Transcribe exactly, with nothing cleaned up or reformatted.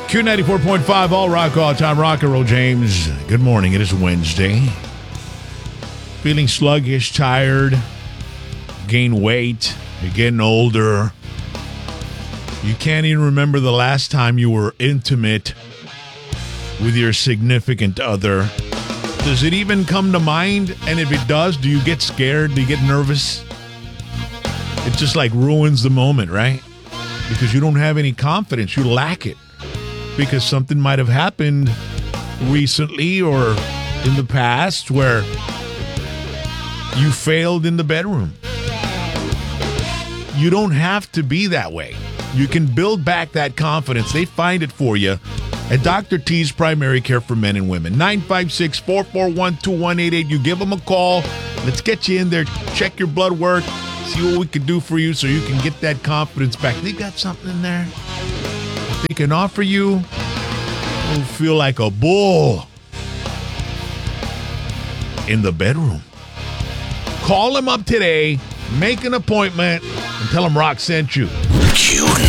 Q ninety-four point five, all rock, all time rock and roll. James, good morning. It is Wednesday. Feeling sluggish, tired, gain weight, you're getting older. You can't even remember the last time you were intimate with your significant other. Does it even come to mind? And if it does, do you get scared? Do you get nervous? It just like ruins the moment, right? Because you don't have any confidence. You lack it. Because something might have happened recently or in the past where you failed in the bedroom. You don't have to be that way. You can build back that confidence. They find it for you at Doctor T's Primary Care for Men and Women. nine five six, four four one, two one eight eight. You give them a call. Let's get you in there. Check your blood work. See what we can do for you so you can get that confidence back. They got something in there they can offer you. You'll feel like a bull in the bedroom. Call them up today. Make an appointment and tell them Rock sent you. Q